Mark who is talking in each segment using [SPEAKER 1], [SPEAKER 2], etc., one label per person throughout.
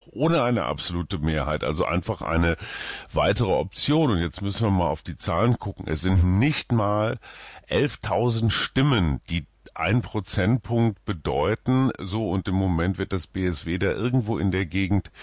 [SPEAKER 1] ohne eine absolute Mehrheit, also einfach eine weitere Option. Und jetzt müssen wir mal auf die Zahlen gucken. Es sind nicht mal 11.000 Stimmen, die 1 Prozentpunkt bedeuten, so, und im Moment wird das BSW da irgendwo in der Gegend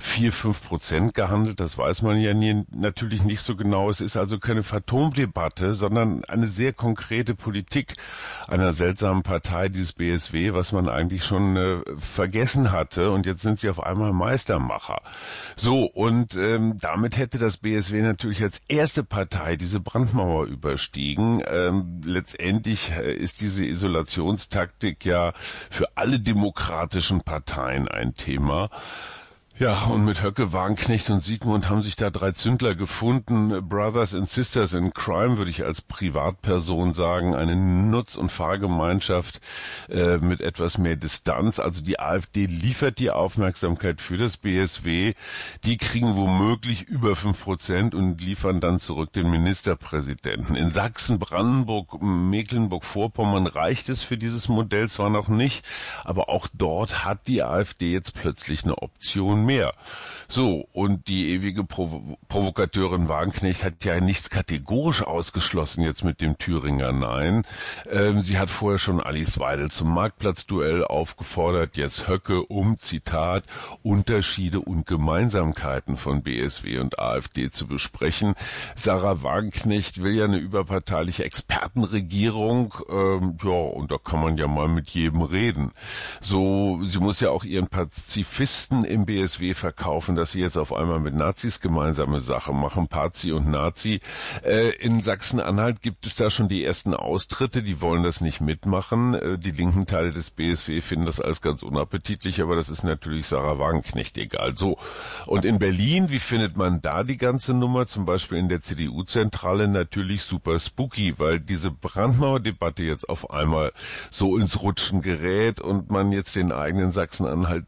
[SPEAKER 1] 4-5% gehandelt, das weiß man ja natürlich nicht so genau. Es ist also keine Phantomdebatte, sondern eine sehr konkrete Politik einer seltsamen Partei, dieses BSW, was man eigentlich schon vergessen hatte, und jetzt sind sie auf einmal Meistermacher. So, und damit hätte das BSW natürlich als erste Partei diese Brandmauer überstiegen. Letztendlich ist diese Isolationstaktik ja für alle demokratischen Parteien ein Thema. Ja, und mit Höcke, Wagenknecht und Sigmund haben sich da 3 Zündler gefunden. Brothers and Sisters in Crime, würde ich als Privatperson sagen. Eine Nutz- und Fahrgemeinschaft mit etwas mehr Distanz. Also die AfD liefert die Aufmerksamkeit für das BSW. Die kriegen womöglich über 5% und liefern dann zurück den Ministerpräsidenten. In Sachsen, Brandenburg, Mecklenburg-Vorpommern reicht es für dieses Modell zwar noch nicht, aber auch dort hat die AfD jetzt plötzlich eine Option mehr. So, und die ewige Provokateurin Wagenknecht hat ja nichts kategorisch ausgeschlossen jetzt mit dem Thüringer Nein. Sie hat vorher schon Alice Weidel zum Marktplatzduell aufgefordert, jetzt Höcke, Zitat, Unterschiede und Gemeinsamkeiten von BSW und AfD zu besprechen. Sarah Wagenknecht will ja eine überparteiliche Expertenregierung, ja, und da kann man ja mal mit jedem reden. So, sie muss ja auch ihren Pazifisten im BSW verkaufen, dass sie jetzt auf einmal mit Nazis gemeinsame Sache machen, Pazi und Nazi. In Sachsen-Anhalt gibt es da schon die ersten Austritte, die wollen das nicht mitmachen. Die linken Teile des BSW finden das alles ganz unappetitlich, aber das ist natürlich Sarah Wagenknecht egal. So, und in Berlin, wie findet man da die ganze Nummer? Zum Beispiel in der CDU-Zentrale natürlich super spooky, weil diese Brandmauerdebatte jetzt auf einmal so ins Rutschen gerät und man jetzt den eigenen Sachsen-Anhalt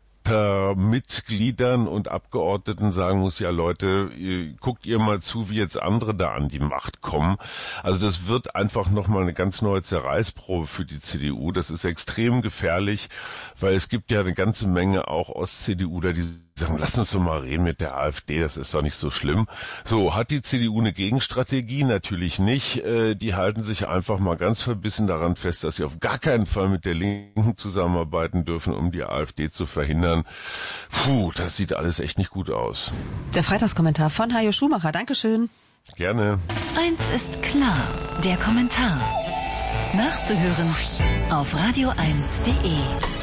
[SPEAKER 1] Mitgliedern und Abgeordneten sagen muss, ja Leute, guckt ihr mal zu, wie jetzt andere da an die Macht kommen. Also das wird einfach nochmal eine ganz neue Zerreißprobe für die CDU. Das ist extrem gefährlich, weil es gibt ja eine ganze Menge auch Ost-CDUler, die sagen, lass uns doch mal reden mit der AfD, das ist doch nicht so schlimm. So, hat die CDU eine Gegenstrategie? Natürlich nicht. Die halten sich einfach mal ganz verbissen daran fest, dass sie auf gar keinen Fall mit der Linken zusammenarbeiten dürfen, um die AfD zu verhindern. Puh, das sieht alles echt nicht gut aus.
[SPEAKER 2] Der Freitagskommentar von Hajo Schumacher. Dankeschön.
[SPEAKER 1] Gerne.
[SPEAKER 3] Eins ist klar, der Kommentar. Nachzuhören auf radio1.de.